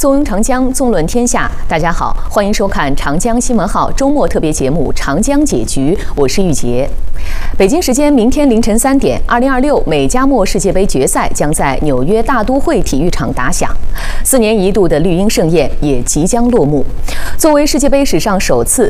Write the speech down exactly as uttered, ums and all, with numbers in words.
纵横长江，纵论天下。大家好，欢迎收看长江新闻号周末特别节目《长江解局》，我是玉洁。北京时间明天凌晨三点，二零二六美加墨世界杯决赛将在纽约大都会体育场打响，四年一度的绿茵盛宴也即将落幕。作为世界杯史上首次